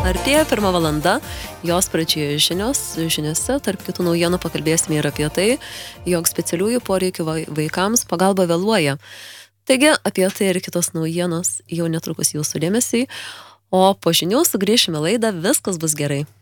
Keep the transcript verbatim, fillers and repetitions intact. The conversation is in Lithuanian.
Artėja pirma valanda, jos pradžioje žinios, žiniose, tarp kitų naujienų pakalbėsime ir apie tai, jog specialiųjų poreikių vaikams pagalba vėluoja. Taigi, apie tai ir kitos naujienos jau netrukus jūsų dėmesiai, o po žinių sugrįšime laidą, viskas bus gerai.